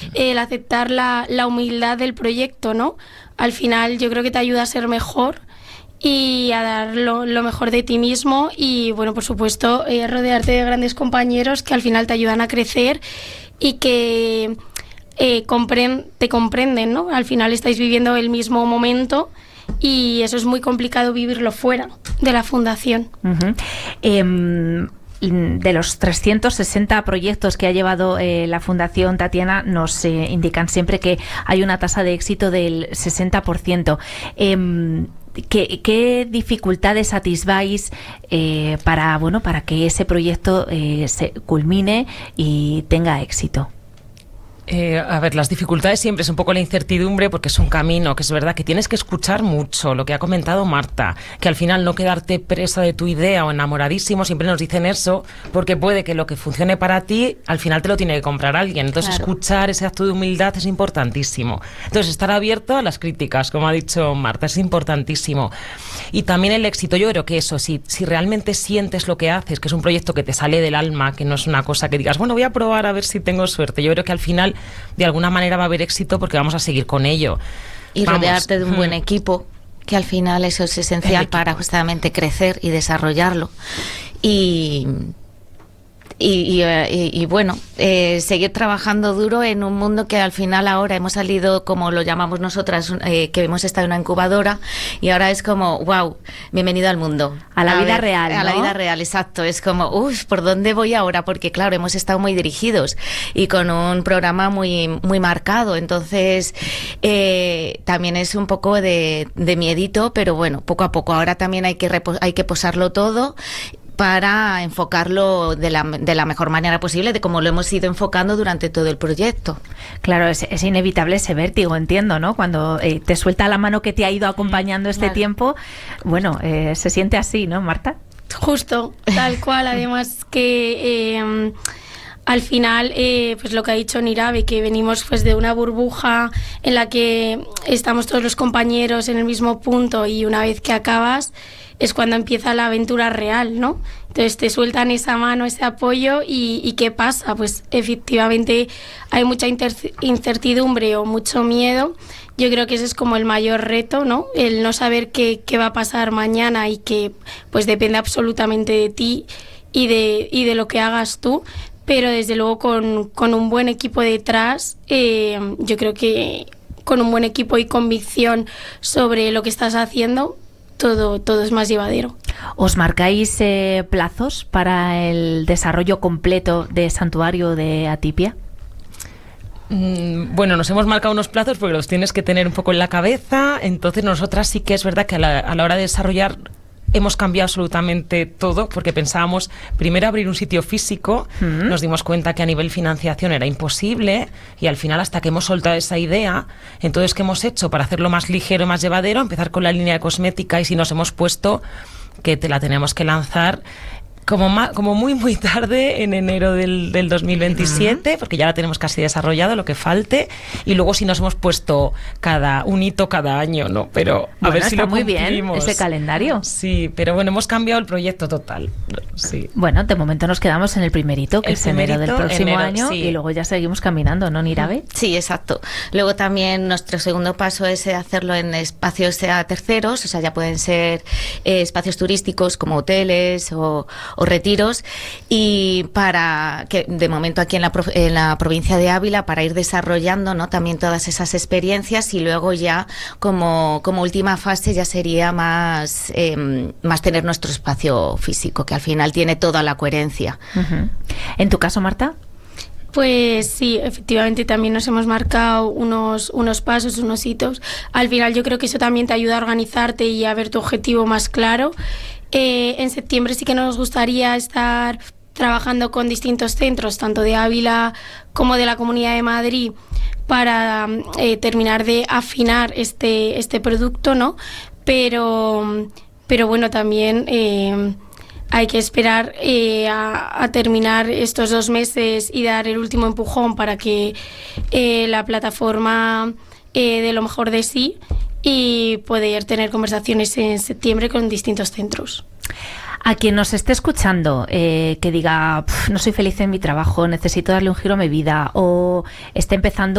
el aceptar la humildad del proyecto, ¿no? Al final yo creo que te ayuda a ser mejor y a dar lo mejor de ti mismo y, bueno, por supuesto, rodearte de grandes compañeros que al final te ayudan a crecer y que te comprenden, ¿no? Al final estáis viviendo el mismo momento y eso es muy complicado vivirlo fuera de la fundación. De los 360 proyectos que ha llevado la Fundación Tatiana, nos indican siempre que hay una tasa de éxito del 60%. ¿Qué dificultades atisbáis para que ese proyecto se culmine y tenga éxito? A ver, las dificultades siempre es un poco la incertidumbre porque es un camino, que es verdad que tienes que escuchar mucho, lo que ha comentado Marta, que al final no quedarte presa de tu idea o enamoradísimo, siempre nos dicen eso, porque puede que lo que funcione para ti, al final te lo tiene que comprar alguien. Entonces escuchar ese acto de humildad es importantísimo. Entonces estar abierto a las críticas, como ha dicho Marta, es importantísimo. Y también el éxito, yo creo que eso, si realmente sientes lo que haces, que es un proyecto que te sale del alma, que no es una cosa que digas, bueno, voy a probar a ver si tengo suerte. Yo creo que al final de alguna manera va a haber éxito porque vamos a seguir con ello. Y rodearte de un buen equipo, que al final eso es esencial para justamente crecer y desarrollarlo. Y bueno, seguir trabajando duro en un mundo que al final ahora hemos salido, como lo llamamos nosotras, que hemos estado en una incubadora y ahora es como, wow, bienvenido al mundo. A la vida real, ¿no? A la vida real, exacto. Es como, ¿por dónde voy ahora? Porque claro, hemos estado muy dirigidos y con un programa muy, muy marcado. Entonces, también es un poco de miedito, pero bueno, poco a poco. Ahora también hay que posarlo todo para enfocarlo de la mejor manera posible, de como lo hemos ido enfocando durante todo el proyecto. Claro, es inevitable ese vértigo, entiendo, ¿no? Cuando te suelta la mano que te ha ido acompañando este tiempo, bueno, se siente así, ¿no, Marta? Justo, tal cual. Además que al final, pues lo que ha dicho Nirabe, que venimos pues de una burbuja en la que estamos todos los compañeros en el mismo punto y una vez que acabas es cuando empieza la aventura real, ¿no? Entonces te sueltan esa mano, ese apoyo y ¿qué pasa? Pues efectivamente hay mucha incertidumbre o mucho miedo. Yo creo que ese es como el mayor reto, ¿no? El no saber qué va a pasar mañana y que pues depende absolutamente de ti y de lo que hagas tú. Pero desde luego con un buen equipo detrás, yo creo que con un buen equipo y convicción sobre lo que estás haciendo, todo es más llevadero. ¿Os marcáis plazos para el desarrollo completo de Santuario de Atipia? Bueno, nos hemos marcado unos plazos porque los tienes que tener un poco en la cabeza. Entonces nosotras sí que es verdad que a la hora de desarrollar hemos cambiado absolutamente todo porque pensábamos primero abrir un sitio físico, nos dimos cuenta que a nivel financiación era imposible y al final hasta que hemos soltado esa idea, entonces ¿qué hemos hecho? Para hacerlo más ligero y más llevadero, empezar con la línea de cosmética y si nos hemos puesto que te la tenemos que lanzar como muy tarde en enero del 2027, porque ya la tenemos casi desarrollado, lo que falte, y luego sí nos hemos puesto un hito cada año, ¿no? Pero a ver si lo cumplimos. Está muy bien ese calendario. Sí, pero bueno, hemos cambiado el proyecto total. Sí. Bueno, de momento nos quedamos en el primer hito, que es enero del próximo año, sí. Y luego ya seguimos caminando, ¿no, Nirabe? Sí, exacto. Luego también nuestro segundo paso es hacerlo en espacios terceros, o sea, ya pueden ser espacios turísticos como hoteles o retiros, y para que de momento aquí en la provincia de Ávila, para ir desarrollando, ¿no?, también todas esas experiencias, y luego ya como última fase ya sería más tener nuestro espacio físico, que al final tiene toda la coherencia. ¿En tu caso, Marta? Pues sí, efectivamente también nos hemos marcado unos pasos, unos hitos. Al final yo creo que eso también te ayuda a organizarte y a ver tu objetivo más claro. En septiembre sí que nos gustaría estar trabajando con distintos centros, tanto de Ávila como de la Comunidad de Madrid, para terminar de afinar este producto, ¿no? Pero bueno, también hay que esperar a terminar estos 2 meses y dar el último empujón para que la plataforma dé lo mejor de sí y poder tener conversaciones en septiembre con distintos centros. A quien nos esté escuchando, que diga, no soy feliz en mi trabajo, necesito darle un giro a mi vida, o esté empezando